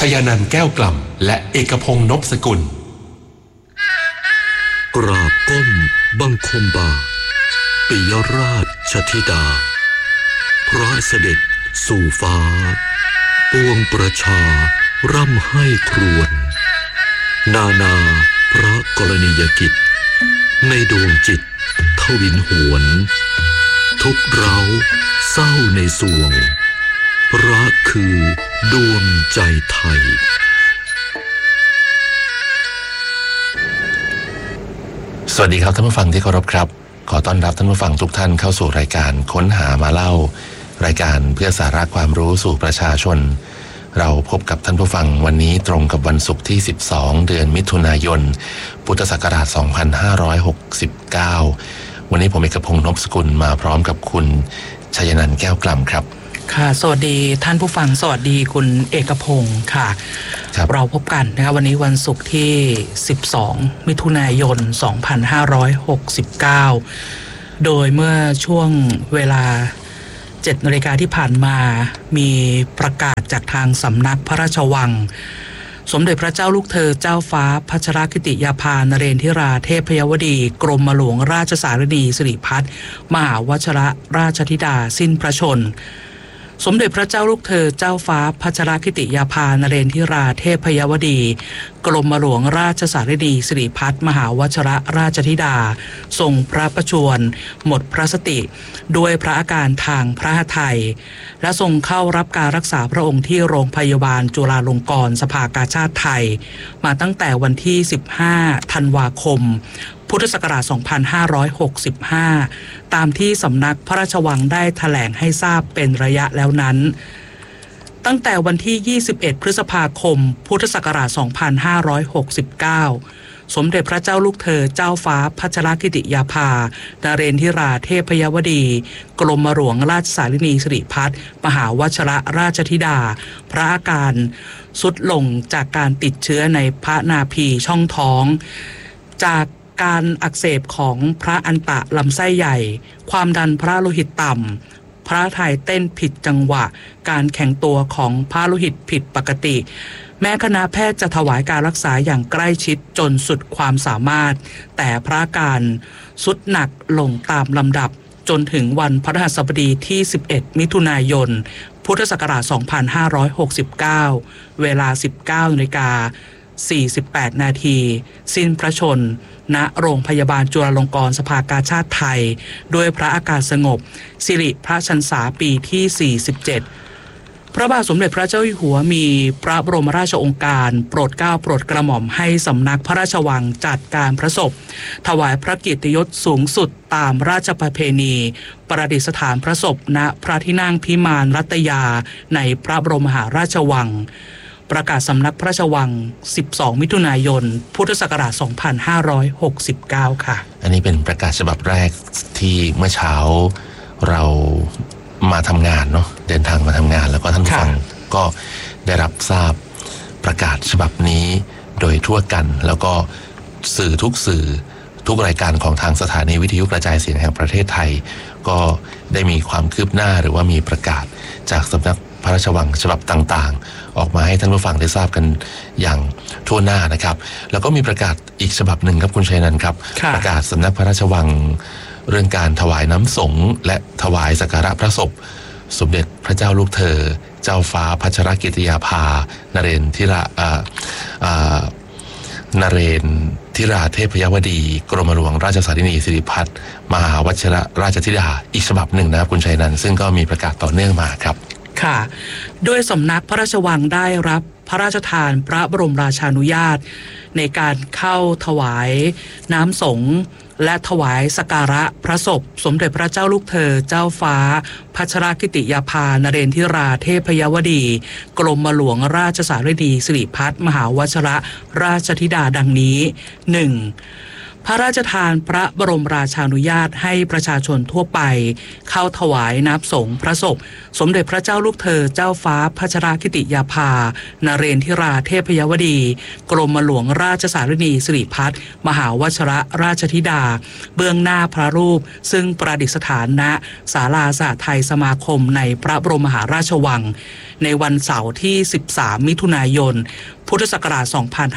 ชยานันท์แก้วกล่ำและเอกพงษ์นพสกุลกราบก้มบังคมบาทปิยราชธิดาพระเสด็จสู่ฟ้าปวงประชาร่ำให้ครวญนานาพระกรณียกิจในดวงจิตทวินหวนทุกเราเศร้าในสวงพระคือดวงใจไทยสวัสดีครับท่านผู้ฟังที่เคารพครับขอต้อนรับท่านผู้ฟังทุกท่านเข้าสู่รายการค้นหามาเล่ารายการเพื่อสาระความรู้สู่ประชาชนเราพบกับท่านผู้ฟังวันนี้ตรงกับวันศุกร์ที่12เดือนมิถุนายนพุทธศักราช2569วันนี้ผมเอกพงษ์นพสกุลมาพร้อมกับคุณชัยนันท์แก้วกล่ำครับค่ะสวัสดีท่านผู้ฟังสวัสดีคุณเอกพงษ์ค่ะเราพบกันนะครับวันนี้วันศุกร์ที่12มิถุนายน2569โดยเมื่อช่วงเวลา7 นาฬิกาที่ผ่านมามีประกาศจากทางสำนักพระราชวังสมเด็จพระเจ้าลูกเธอเจ้าฟ้าพัชรกิติยาภานเรนทิราเทพยวดีกรมหลวงราชสารนีสิริพัฒน์มหาวชิรราชธิดาสิ้นพระชนม์สมเด็จพระเจ้าลูกเธอเจ้าฟ้าพัชรกิติยาภานเรนทิราเทพยวดีกรมหลวงราชสารนีสิริพัฒน์มหาวชิรราชธิดาทรงพระประชวรหมดพระสติด้วยพระอาการทางพระทัยและทรงเข้ารับการรักษาพระองค์ที่โรงพยาบาลจุฬาลงกรณ์สภากาชาดไทยมาตั้งแต่วันที่15ธันวาคมพุทธศักราช2565ตามที่สำนักพระราชวังได้แถลงให้ทราบเป็นระยะแล้วนั้นตั้งแต่วันที่21พฤษภาคมพุทธศักราช2569สมเด็จพระเจ้าลูกเธอเจ้าฟ้าพัชรกิติยาภานเรนทิราเทพยวดีกรมหลวงราชสารนีสิริพัฒน์มหาวชิรราชธิดาพระอาการทรุดลงจากการติดเชื้อในพระนาภีช่องท้องจากการอักเสบของพระอันตะลำไส้ใหญ่ความดันพระโลหิตต่ำพระทัยเต้นผิดจังหวะการแข็งตัวของพระโลหิตผิดปกติแม้คณะแพทย์จะถวายการรักษาอย่างใกล้ชิดจนสุดความสามารถแต่พระอาการทรุดหนักลงตามลำดับจนถึงวันพฤหัสบดีที่11มิถุนายนพุทธศักราช2569เวลา 19:48 นาทีสิ้นพระชนม์ณโรงพยาบาลจุฬาลงกรณ์สภากาชาดไทยด้วยพระอาการสงบสิริพระชรรษาปีที่47พระบาทสมเด็จพระเจ้าอยู่หัวมีพระบรมราชโองการโปรดเกล้าโปรดกระหม่อมให้สำนักพระราชวังจัดการพระศพถวายพระเกียรติยศสูงสุดตามราชประเพณีประดิษฐานพระศพณพระที่นั่งพิมานรัตยาในพระบรมมหาราชวังประกาศสำนักพระราชวัง12มิถุนายนพุทธศักราช2569ค่ะอันนี้เป็นประกาศฉบับแรกที่เมื่อเช้าเรามาทำงานเนาะเดินทางมาทำงานแล้วก็ท่านผู้ฟังก็ได้รับทราบประกาศฉบับนี้โดยทั่วกันแล้วก็สื่อทุกรายการของทางสถานีวิทยุกระจายเสียงแห่งประเทศไทยก็ได้มีความคืบหน้าหรือว่ามีประกาศจากสำนักพระราชวังฉบับต่างๆออกมาให้ท่านผู้ฟังได้ทราบกันอย่างทั่วหน้านะครับแล้วก็มีประกาศอีกฉบับหนึ่งครับคุณชัยนันท์ครับประกาศสำนักพระราชวังเรื่องการถวายน้ำสงฆ์และถวายสักการะพระศพสมเด็จพระเจ้าลูกเธอเจ้าฟ้าพัชรกิติยาภานเรนทิราเทพยวดีกรมหลวงราชสารนีสิริพัฒน์มหาวชิรราชธิดาอีกฉบับหนึ่งนะครับคุณชัยนันท์ซึ่งก็มีประกาศต่อเนื่องมาครับค่ะโดยสำนักพระราชวังได้รับพระราชทานพระบรมราชานุญาตในการเข้าถวายน้ำสงฆ์และถวายสักการะพระศพสมเด็จพระเจ้าลูกเธอเจ้าฟ้าพัชรกิติยาภานเรนทิราเทพยวดีกรมหลวงราชสารนีสิริพัฒน์มหาวชิรราชธิดาดังนี้ 1. พระราชทานพระบรมราชานุญาตให้ประชาชนทั่วไปเข้าถวายน้ำสงฆ์พระศพสมเด็จพระเจ้าลูกเธอเจ้าฟ้าพัชรกิติยาภานเรนทิราเทพยวดีกรมหลวงราชสารินีสิริพัฒน์มหาวชรราชธิดาเบื้องหน้าพระรูปซึ่งประดิษฐานณศาลาสหไทยสมาคมในพระบรมมหาราชวังในวันเสาร์ที่ 13 มิถุนายน พุทธศักราช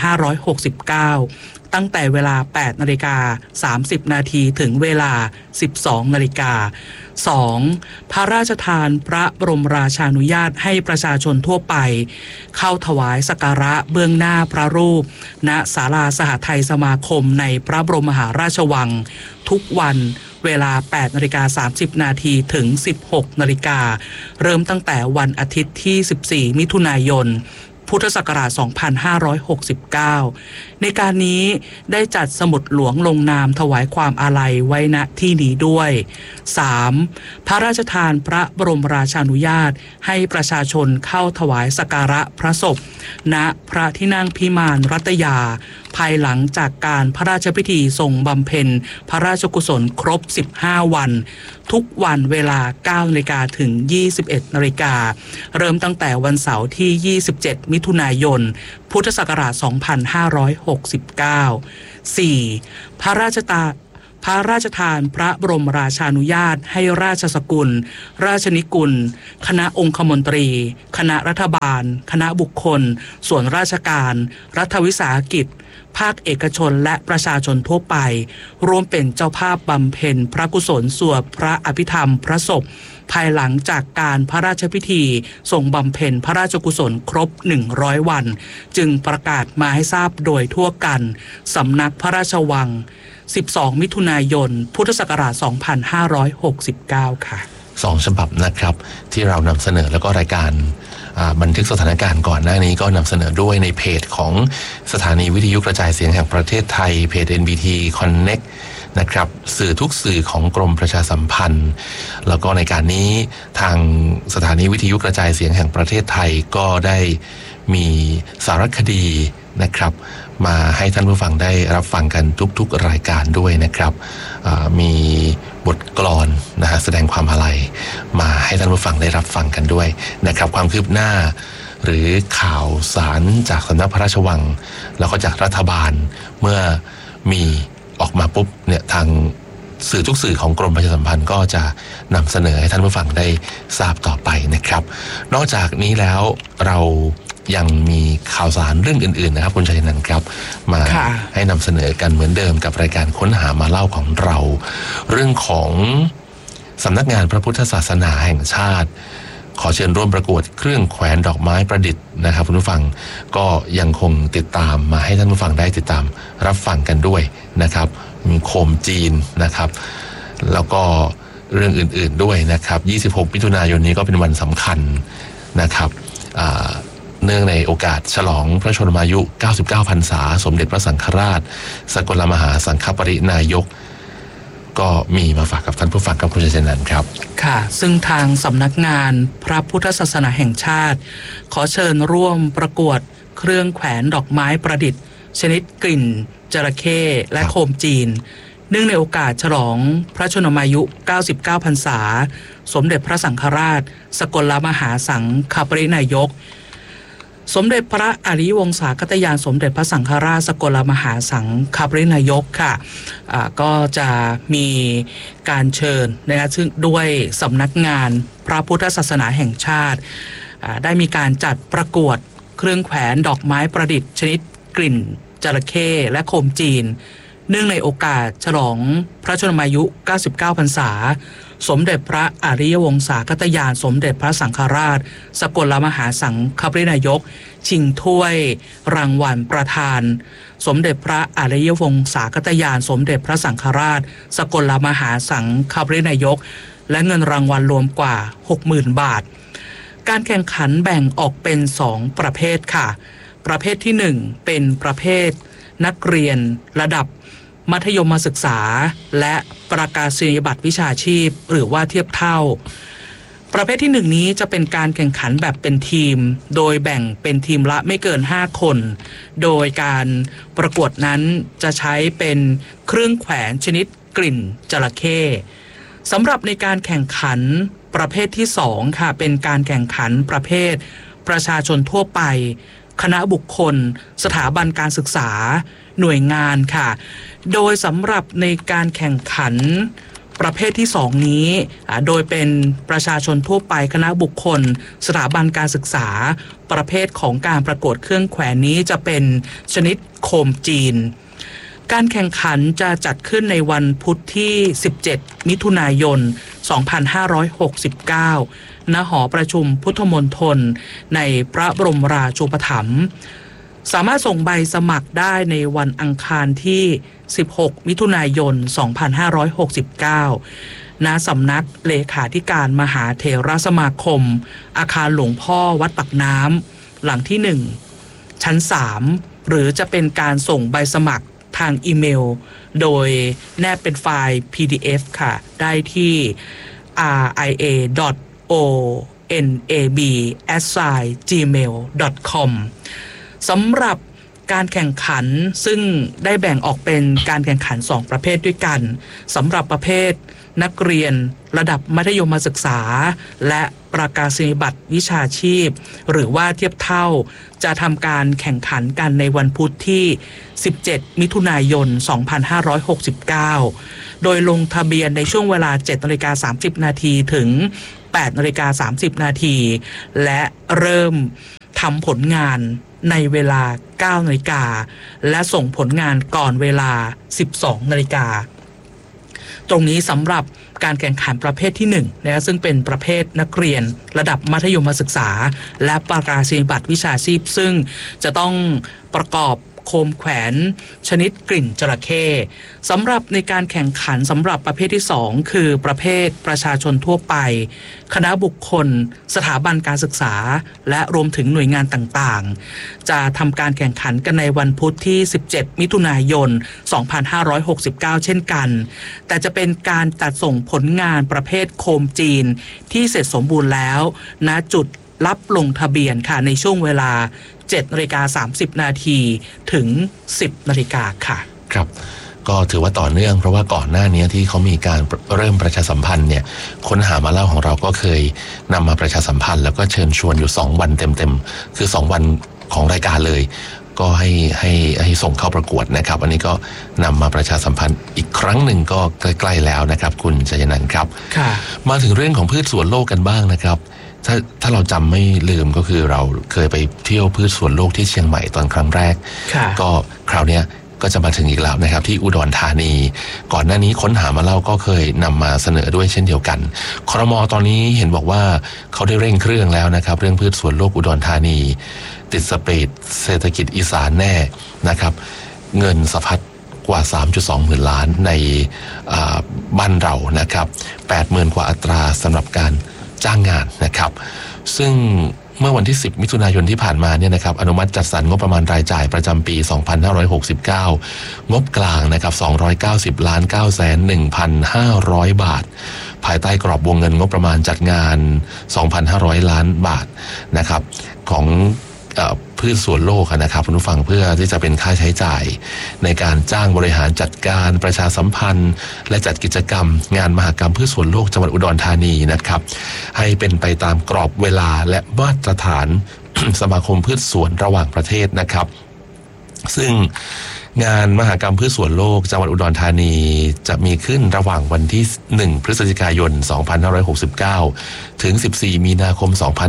2569 ตั้งแต่เวลา 8:30 น.ถึงเวลา 12:00 น. 2. พระราชทานพระบรมราชานุญาตให้ประชาชนทั่วไปเข้าถวายสักการะเบื้องหน้าพระรูปณศาลาสหไทยสมาคมในพระบรมมหาราชวังทุกวันเวลา 8:30 น.ถึง 16:00 น.เริ่มตั้งแต่วันอาทิตย์ที่ 14 มิถุนายน พุทธศักราช 2569 ในการนี้ได้จัดสมุดหลวงลงนามถวายความอาลัยไว้ณที่นี้ด้วย 3. พระราชทานพระบรมราชานุญาตให้ประชาชนเข้าถวายสักการะพระศพณพระที่นั่งพิมานรัตยาภายหลังจากการพระราชพิธีทรงบำเพ็ญพระราชกุศลครบ 15 วันทุกวันเวลา 9:00 น.ถึง 21:00 น.เริ่มตั้งแต่วันเสาร์ที่ 27 มิถุนายน พุทธศักราช 2569 4. พระราชทานพระบรมราชานุญาตให้ราชสกุลราชนิกุลคณะองคมนตรีคณะรัฐบาลคณะบุคคลส่วนราชการรัฐวิสาหกิจภาคเอกชนและประชาชนทั่วไปร่วมเป็นเจ้าภาพบำเพ็ญพระกุศลสวดพระอภิธรรมพระศพภายหลังจากการพระราชพิธีทรงบำเพ็ญพระราชกุศลครบ 100 วันจึงประกาศมาให้ทราบโดยทั่วกันสำนักพระราชวัง 12 มิถุนายน พุทธศักราช 2569 ค่ะ 2 ฉบับนะครับที่เรานำเสนอแล้วก็รายการบันทึกสถานการณ์ก่อนหน้านี้ก็นำเสนอด้วยในเพจของสถานีวิทยุกระจายเสียงแห่งประเทศไทยเพจ NBT Connect นะครับสื่อทุกสื่อของกรมประชาสัมพันธ์แล้วก็ในการนี้ทางสถานีวิทยุกระจายเสียงแห่งประเทศไทยก็ได้มีสารคดีนะครับมาให้ท่านผู้ฟังได้รับฟังกันทุกๆรายการด้วยนะครับมีบทกลอนนะฮะแสดงความอาลัยมาให้ท่านผู้ฟังได้รับฟังกันด้วยนะครับความคืบหน้าหรือข่าวสารจากสำนักพระราชวังแล้วก็จากรัฐบาลเมื่อมีออกมาปุ๊บเนี่ยทางสื่อทุกสื่อของกรมประชาสัมพันธ์ก็จะนำเสนอให้ท่านผู้ฟังได้ทราบต่อไปนะครับนอกจากนี้แล้วเรายังมีข่าวสารเรื่องอื่นๆนะครับคุณชัยนันท์ครับมาให้นำเสนอกันเหมือนเดิมกับรายการค้นหามาเล่าของเราเรื่องของสำนักงานพระพุทธศาสนาแห่งชาติขอเชิญร่วมประกวดเครื่องแขวนดอกไม้ประดิษฐ์นะครับคุณผู้ฟังก็ยังคงติดตามมาให้ท่านผู้ฟังได้ติดตามรับฟังกันด้วยนะครับมีโคมจีนนะครับแล้วก็เรื่องอื่นๆด้วยนะครับ26 มิถุนายนนี้ก็เป็นวันสำคัญนะครับเนื่องในโอกาสฉลองพระชนมายุ99 พรรษาสมเด็จพระสังฆราชสกลมหาสังฆปรินายกก็มีมาฝากกับท่านผู้ฟังกับคุณชัยนันท์ครับค่ะซึ่งทางสำนักงานพระพุทธศาสนาแห่งชาติขอเชิญร่วมประกวดเครื่องแขวนดอกไม้ประดิษฐ์ชนิดกลิ่นจระเข้และโคมจีนเนื่องในโอกาสฉลองพระชนมายุ99 พรรษาสมเด็จพระสังฆราชสกลมหาสังฆปรินายกสมเด็จพระอริยวงศาคตยานสมเด็จพระสังฆราชสกลมหาสังฆปรินายกค่ะก็จะมีการเชิญนะคะซึ่งด้วยสำนักงานพระพุทธศาสนาแห่งชาติได้มีการจัดประกวดเครื่องแขวนดอกไม้ประดิษฐ์ชนิดกลิ่นจระเข้และโคมจีนเนื่องในโอกาสฉลองพระชนมายุ99 พรรษาสมเด็จพระอริยวงศาคตยานสมเด็จพระสังฆราชสกลมหาสังฆปรินายกชิงถ้วยรางวัลประธานสมเด็จพระอริยวงศาคตยานสมเด็จพระสังฆราชสกลมหาสังฆปรินายกและเงินรางวัลรวมกว่า 60,000 บาทการแข่งขันแบ่งออกเป็น2ประเภทค่ะประเภทที่1เป็นประเภทนักเรียนระดับมัธยมศึกษาและประกาศนียบัตรวิชาชีพหรือว่าเทียบเท่าประเภทที่1นี้จะเป็นการแข่งขันแบบเป็นทีมโดยแบ่งเป็นทีมละไม่เกิน5คนโดยการประกวดนั้นจะใช้เป็นเครื่องแขวนชนิดกลิ่นจระเข้สำหรับในการแข่งขันประเภทที่2ค่ะเป็นการแข่งขันประเภทประชาชนทั่วไปคณะบุคคลสถาบันการศึกษาหน่วยงานค่ะโดยสำหรับในการแข่งขันประเภทที่2นี้โดยเป็นประชาชนทั่วไปคณะบุคคลสถาบันการศึกษาประเภทของการประกวดเครื่องแขวนนี้จะเป็นชนิดโคมจีนการแข่งขันจะจัดขึ้นในวันพุธที่17มิถุนายน2569ณหอประชุมพุทธมณฑลในพระบรมราชูปถัมภ์สามารถส่งใบสมัครได้ในวันอังคารที่16มิถุนายน2569ณสำนักเลขาธิการมหาเถรสมาคมอาคารหลวงพ่อวัดปากน้ำหลังที่1ชั้น3หรือจะเป็นการส่งใบสมัครทางอีเมลโดยแนบเป็นไฟล์ PDF ค่ะได้ที่ ria.onab@gmail.com สำหรับการแข่งขันซึ่งได้แบ่งออกเป็นการแข่งขัน2ประเภทด้วยกันสำหรับประเภทนักเรียนระดับมัธยมศึกษาและประกาศนียบัตรวิชาชีพหรือว่าเทียบเท่าจะทำการแข่งขันกันในวันพุธที่17มิถุนายน2569โดยลงทะเบียนในช่วงเวลา 7:30 นาทีถึง 8:30 นาทีและเริ่มทำผลงานในเวลา 9 นาฬิกาและส่งผลงานก่อนเวลา 12 นาฬิกาตรงนี้สำหรับการแข่งขันประเภทที่1นะซึ่งเป็นประเภทนักเรียนระดับมัธยมศึกษาและประกาศนียบัตรวิชาชีพซึ่งจะต้องประกอบโคมแขวนชนิดกลิ่นจระเข้สำหรับในการแข่งขันสำหรับประเภทที่2คือประเภทประชาชนทั่วไปคณะบุคคลสถาบันการศึกษาและรวมถึงหน่วยงานต่างๆจะทำการแข่งขันกันในวันพุธที่17มิถุนายน2569เช่นกันแต่จะเป็นการจัดส่งผลงานประเภทโคมจีนที่เสร็จสมบูรณ์แล้วณจุดรับลงทะเบียนค่ะในช่วงเวลา7:30 นาทีถึง 10 นาฬิกาค่ะครับก็ถือว่าต่อเนื่องเพราะว่าก่อนหน้านี้ที่เขามีการเริ่มประชาสัมพันธ์เนี่ยค้นหามาเล่าของเราก็เคยนำมาประชาสัมพันธ์แล้วก็เชิญชวนอยู่2วันเต็มๆคือ2วันของรายการเลยก็ให้ส่งเข้าประกวดนะครับอันนี้ก็นำมาประชาสัมพันธ์อีกครั้งหนึ่งก็ใกล้ๆแล้วนะครับคุณชัยนันท์ครับมาถึงเรื่องของพืชสวนโลกกันบ้างนะครับถ้าเราจำไม่ลืมก็คือเราเคยไปเที่ยวพืชสวนโลกที่เชียงใหม่ตอนครั้งแรกก็คราวนี้ก็จะมาถึงอีกแล้วนะครับที่อุดรธานีก่อนหน้านี้ค้นหามาเล่าก็เคยนำมาเสนอด้วยเช่นเดียวกันครม.ตอนนี้เห็นบอกว่าเขาได้เร่งเครื่องแล้วนะครับเรื่องพืชสวนโลกอุดรธานีติดสปีดเศรษฐกิจอีสานแน่นะครับเงินสะพัดกว่า 3.2 หมื่นล้านในบ้านเรานะครับ 80,000 กว่าอัตราสำหรับการจ้างงานนะครับซึ่งเมื่อวันที่10มิถุนายนที่ผ่านมาเนี่ยนะครับอนุมัติจัดสรรงบประมาณรายจ่ายประจำปี2569งบกลางนะครับ290,991,500 บาทภายใต้กรอบวงเงินงบประมาณจัดงาน 2,500 ล้านบาทนะครับของพืชสวนโลกนะครับคุณผู้ฟังเพื่อที่จะเป็นค่าใช้จ่ายในการจ้างบริหารจัดการประชาสัมพันธ์และจัดกิจกรรมงานมหกรรมพืชสวนโลกจังหวัดอุดรธานีนะครับให้เป็นไปตามกรอบเวลาและมาตรฐาน สมาคมพืชสวนระหว่างประเทศนะครับซึ่งงานมหกรรมพืชสวนโลกจังหวัดอุดรธานีจะมีขึ้นระหว่างวันที่1พฤศจิกายน2569ถึง14มีนาคม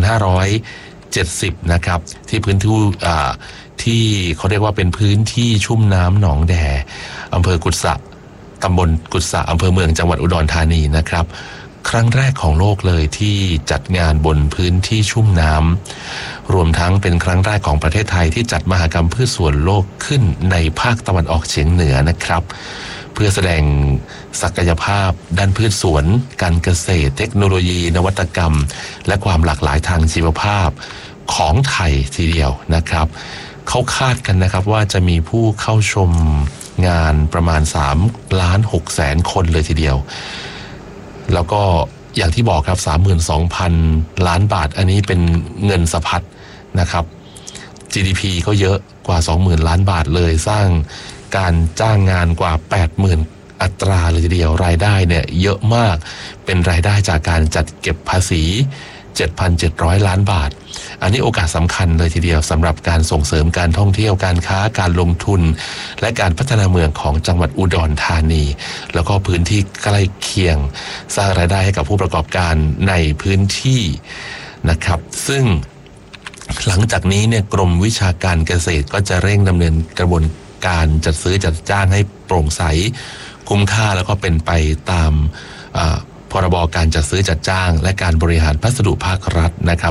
2570นะครับที่พื้นที่เขาเรียกว่าเป็นพื้นที่ชุ่มน้ำหนองแดอำเภอกุดสะตำบลกุดสะอำเภอเมืองจังหวัดอุดรธานีนะครับครั้งแรกของโลกเลยที่จัดงานบนพื้นที่ชุ่มน้ำรวมทั้งเป็นครั้งแรกของประเทศไทยที่จัดมหกรรมพืชสวนโลกขึ้นในภาคตะวันออกเฉียงเหนือนะครับเพื่อแสดงศักยภาพด้านพืชสวนการเกษตรเทคโนโลยีนวัตกรรมและความหลากหลายทางชีวภาพของไทยทีเดียวนะครับเขาคาดกันนะครับว่าจะมีผู้เข้าชมงานประมาณ3.6 แสนคนเลยทีเดียวแล้วก็อย่างที่บอกครับ 32,000 ล้านบาทอันนี้เป็นเงินสะพัดนะครับ GDP ก็เยอะกว่า 20,000 ล้านบาทเลยสร้างการจ้างงานกว่า 80,000 อัตราเลยทีเดียวรายได้เนี่ยเยอะมากเป็นรายได้จากการจัดเก็บภาษี 7,700 ล้านบาทอันนี้โอกาสสำคัญเลยทีเดียวสำหรับการส่งเสริมการท่องเที่ยวการค้าการลงทุนและการพัฒนาเมืองของจังหวัดอุดรธานีแล้วก็พื้นที่ใกล้เคียงสร้างรายได้ให้กับผู้ประกอบการในพื้นที่นะครับซึ่งหลังจากนี้เนี่ยกรมวิชาการเกษตรก็จะเร่งดำเนินกระบวนการจัดซื้อจัดจ้างให้โปร่งใสคุ้มค่าแล้วก็เป็นไปตามพรบการจัดซื้อจัดจ้างและการบริหารพัสดุภาครัฐนะครับ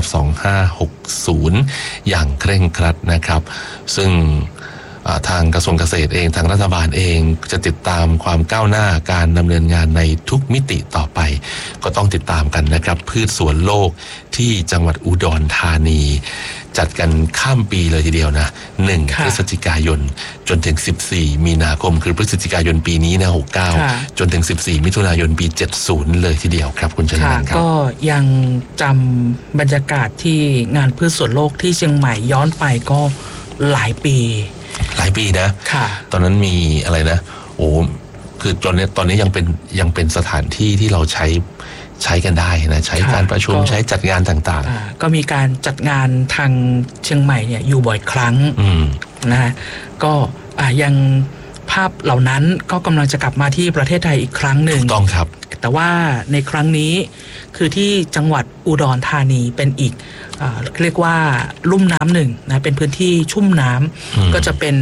2560อย่างเคร่งครัดนะครับซึ่งทางกระทรวงเกษตรเองทางรัฐบาลเองจะติดตามความก้าวหน้าการดำเนินงานในทุกมิติต่อไปก็ต้องติดตามกันนะครับพืชสวนโลกที่จังหวัดอุดรธานีจัดกันข้ามปีเลยทีเดียวนะ1 พฤศจิกายนจนถึง14 มีนาคมคือพฤศจิกายนปีนี้นะ69จนถึง14 มิถุนายนปี70เลยทีเดียวครับคุณชนันท์ครับก็ยังจำบรรยากาศที่งานพืชสวนโลกที่เชียงใหม่ย้อนไปก็หลายปีนะตอนนั้นมีอะไรนะโอ้คือตอนนี้ยังเป็นสถานที่ที่เราใช้กันได้นะใช้การประชุมใช้จัดงานต่างๆก็มีการจัดงานทางเชียงใหม่เนี่ยอยู่บ่อยครั้งนะฮะก็ยังภาพเหล่านั้นก็กำลังจะกลับมาที่ประเทศไทยอีกครั้งหนึ่งถูกต้องครับแต่ว่าในครั้งนี้คือที่จังหวัดอุดรธานีเป็นอีกเรียกว่าลุ่มน้ำหนึ่งนะเป็นพื้นที่ชุ่มน้ำก็จะเป็น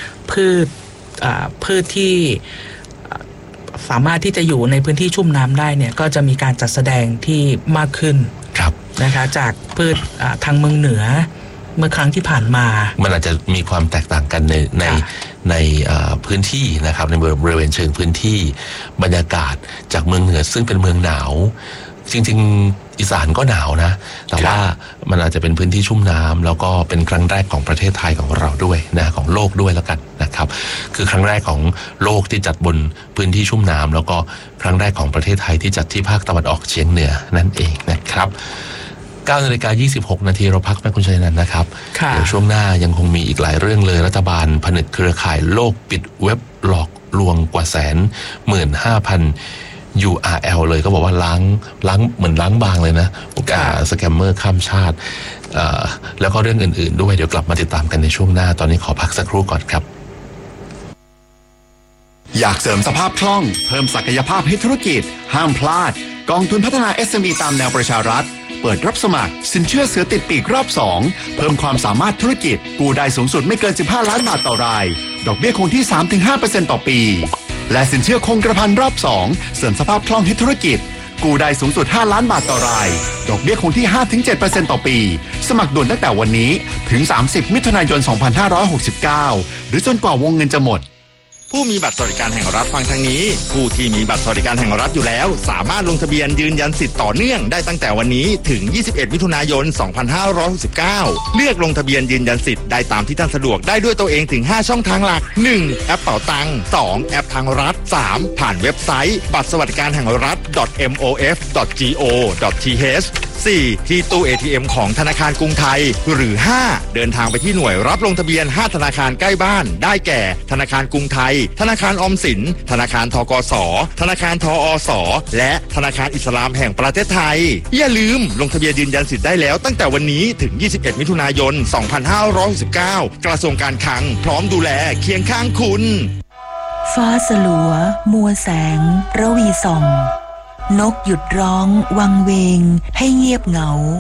พืชที่สามารถที่จะอยู่ในพื้นที่ชุ่มน้ำได้เนี่ยก็จะมีการจัดแสดงที่มากขึ้นนะคะจากพืชทางเมืองเหนือเมื่อครั้งที่ผ่านมามันอาจจะมีความแตกต่างกันในพื้นที่นะครับในบริเวณเชิงพื้นที่บรรยากาศจากเมืองเหนือซึ่งเป็นเมืองหนาวจริงๆอีสานก็หนาวนะแต่ว่ามันอาจจะเป็นพื้นที่ชุ่มน้ำแล้วก็เป็นครั้งแรกของประเทศไทยของเราด้วยนะของโลกด้วยแล้วกันนะครับคือครั้งแรกของโลกที่จัดบนพื้นที่ชุ่มน้ำแล้วก็ครั้งแรกของประเทศไทยที่จัดที่ภาคตะวันออกเฉียงเหนือนั่นเองนะครับ9:26 นาทีเราพักไปคุณชัยนันท์นะครับเดี๋ยวช่วงหน้ายังคงมีอีกหลายเรื่องเลยรัฐบาลผนึกเครือข่ายโลกปิดเว็บหลอกลวงกว่า15,000 URL เลยก็บอกว่าล้างเหมือนล้างบางเลยนะสแกมเมอร์ข้ามชาติแล้วก็เรื่องอื่นๆด้วยเดี๋ยวกลับมาติดตามกันในช่วงหน้าตอนนี้ขอพักสักครู่ก่อนครับอยากเสริมสภาพคล่องเพิ่มศักยภาพให้ธุรกิจห้ามพลาดกองทุนพัฒนา SME ตามแนวประชารัฐเปิดรับสมัครสินเชื่อเสือติดปีกรอบ2เพิ่มความสามารถธุรกิจกู้ได้สูงสุดไม่เกิน15 ล้านบาทต่อรายดอกเบี้ยคงที่ 3-5% ต่อปีและสินเชื่อคงกระพันรอบ2เสริมสภาพคล่องให้ธุรกิจกู้ได้สูงสุด5 ล้านบาทต่อรายดอกเบี้ยคงที่ 5-7% ต่อปีสมัครด่วนตั้งแต่วันนี้ถึง30 มิถุนายน 2569หรือจนกว่าวงเงินจะหมดผู้มีบัตรสวัสดิการแห่งรัฐฟังทางนี้ผู้ที่มีบัตรสวัสดิการแห่งรัฐอยู่แล้วสามารถลงทะเบียนยืนยันสิทธิ์ต่อเนื่องได้ตั้งแต่วันนี้ถึง21 มิถุนายน 2569เลือกลงทะเบียนยืนยันสิทธิ์ได้ตามที่ท่านสะดวกได้ด้วยตัวเองถึง5ช่องทางหลัก 1. แอปเป๋าตังค์ 2. แอปทางรัฐ 3. ผ่านเว็บไซต์บัตรสวัสดิการแห่งรัฐ mof.go.th 4. ที่ตู้ ATM ของธนาคารกรุงไทยหรือ 5. เดินทางไปที่หน่วยรับลงทะเบียน5ธนาคารใกล้บ้านได้แก่ธนาคารกรุงไทยธนาคารออมสินธนาคารธกส.ธนาคารทอส.และธนาคารอิสลามแห่งประเทศไทยอย่าลืมลงทะเบียนยืนยันสิทธิ์ได้แล้วตั้งแต่วันนี้ถึง21 มิถุนายน 2569กระทรวงการคลังพร้อมดูแลเคียงข้างคุณฟ้าสลัวมัวแสงระวีส่องนกหยุดร้องวังเวงให้เงียบเหงา